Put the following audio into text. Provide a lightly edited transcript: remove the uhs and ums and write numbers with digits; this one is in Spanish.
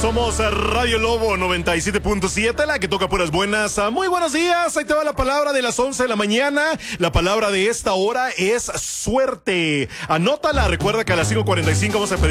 Somos Radio Lobo 97.7, la que toca puras buenas. Muy buenos días, ahí te va la palabra de las 11 de la mañana. La palabra de esta hora es suerte. Anótala, recuerda que a las 5:45 vamos a pedir